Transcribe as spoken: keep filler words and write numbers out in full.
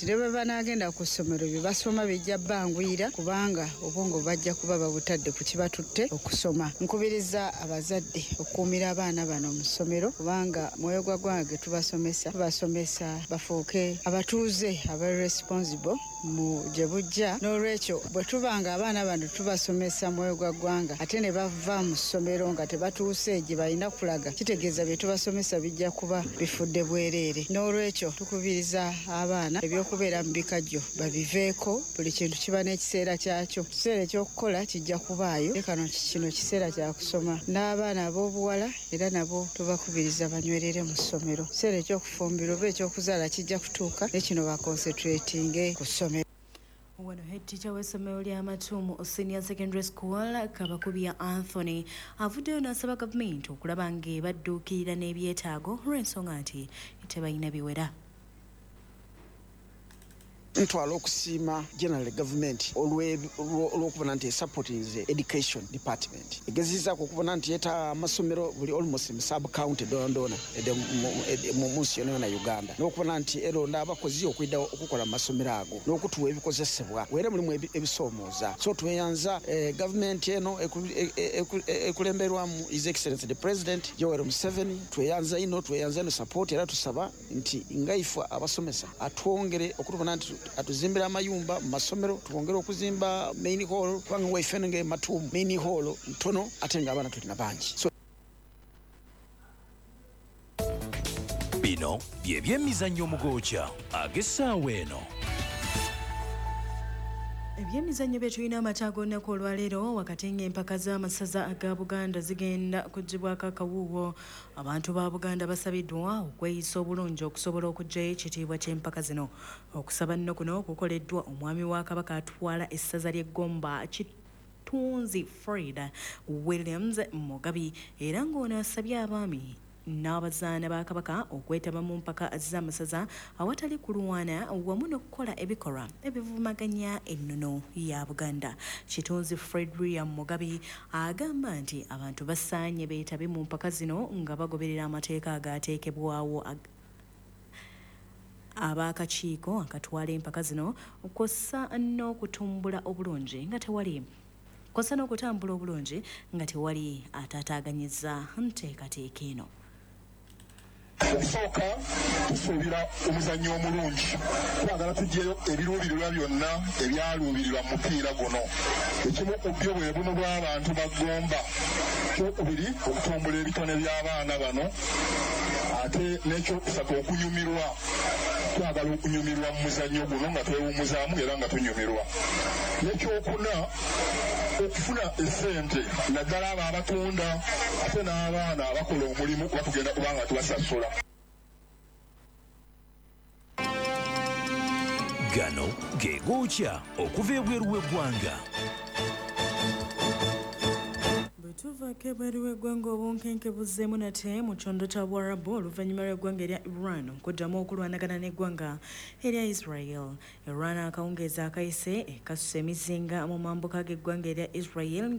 nti ne bwe banaagenda ku ssomero bye basoma bijja bangwira kubanga obwongo bajja kuba babutadde ku kibatutte okusoma. Nkubiriza abazadde okukuumira abaana bano mu ssomero kubanga mwoyo gwa ggwanga tubasomesa tubasomesa bafuuke abatuuze aba responsible mu gye bujja. N'olwekyo bwe tubanga abaana bano tubasomesa mwoyo gwa ggwanga ate ne bava mu ssomero nga tebatuuse gye balina kulaga, kitegeeza bye tubasomesa bijja kuba bifudde bwereere. N'olwekyo tukubiriza abaana ebyokubeera mu bikajjo babiveeko, buli kintu kiba n'ekiseera kyakyo. Ekiseera ekyokukola kijja kubaayo, kano kino kiseera kya kusoma. N'abaana ab'obuwala era nabo tubakubiriza banywerere mu ssomero. Ekiseera ekyokufumbirwa oba ekyokuzaala kijja kutuuka, ne kino bakonsentratinge ku ssomero. Wano head teacher w'essomero lya Matumu Senior Secondary School Kabakubya Anthony avuddeyo n'asaba gavumenti okulaba ng'ebadduukirira n'ebyetaago olw'ensonga nti tebalina biwera. Ntwala okusiima general government olw'okubona nti supporting education department egezizaako okubona nti yeta amasomero buli almost mu sub county dondona mu munsi yonna yonna Uganda, n'okubona nti eronda abakozi okwidda okukola amasomero ago n'okutuwa ebikozesebwa wera mulimu ebisoomooza. So tweyanza government eno ekulemberwamu His Excellency the President Yoweri Museveni, tweyanza ino tweyanza ino support era tusaba nti ngaifu abasomesa atwongere okubona nti atuzimbira amayumba mu masomero, twongere okuzimba main hall kubanga waife nge Matumu main hall ntono ate nga abaana tulina bangi. So bino bye by'emizannyo omugoocha ag'essaawa eno. Ebyemizannyo bye tulina amataago olunaku olwaleero wakati ng'empaka z'amasaza aga Buganda zigenda kuggibwako akawuuwo. Abantu ba Buganda basabiddwa okweyisa obulungi okusobola okuggyayo ekitiibwa ky'empaka zino. Okusaba nno kuno kukoleddwa omwami wa Kabaka atwala essaza ly'e Gomba Kitunzi Fred Williams Mugabi era ng'ono asabye abaami n'abazaana ba Kabaka okwetaba mu mpaka z'amasaza awatali kulwana wamu n'okukola ebikolwa ebivumaganya ennono ya Buganda. Kitunzi Fred William Mugabi agamba nti abantu basaanye beetabe mu mpaka zino nga bagoberera amateeka agaateekebwawo ab'akakiiko akatwala empaka zino kw'ossa n'okutumbula obulungi nga tewali kw'ossa n'okutambula obulungi nga tewali ataataaganyiza nteekateeka eno. Okusooka tusuubira omuzannyo omulungi, twagala tuggyeyo ebiruubirirwa byonna ebyaluubirirwa mu mupiira guno. Ekimu ku byo bwe bumu bw'abantu bagomba, kyokubiri okutumbula ebitone by'abaana bano, ate n'ekyokusatu okunyumirwa. Twagala okunyumirwa mu muzannyo guno nga twewummuzaamu era nga tunyumirwa. N'ekyokuna okufuna essente naddala abo abatunda ate n'abaana abakola omulimu kuba tugenda kubanga tubasasula. Gano ge gookya okuva ebweru w'eggwanga. Tuvaako ebweru w'eggwanga obunkenke buzzeemu nate mu kyondo kya Buwarabu oluvannyuma lw'eggwanga erya Iran okuddamu okulwanagana n'eggwanga erya Israel. Iran akawungeezi akayise ekasusa emizinga mu mambuka g'eggwanga erya Israel